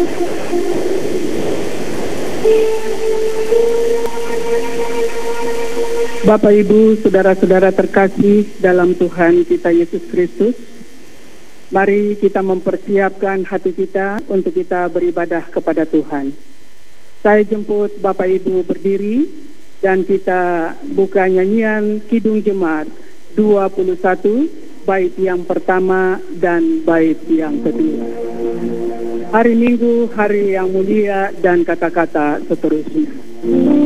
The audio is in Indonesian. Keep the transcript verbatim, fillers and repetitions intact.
Bapak, Ibu, saudara-saudara terkasih dalam Tuhan kita Yesus Kristus, mari kita mempersiapkan hati kita untuk kita beribadah kepada Tuhan. Saya jemput Bapak Ibu berdiri dan kita buka nyanyian Kidung Jemaat dua puluh satu, bait yang pertama dan bait yang kedua. Hari Minggu, hari yang mulia dan kata-kata seterusnya.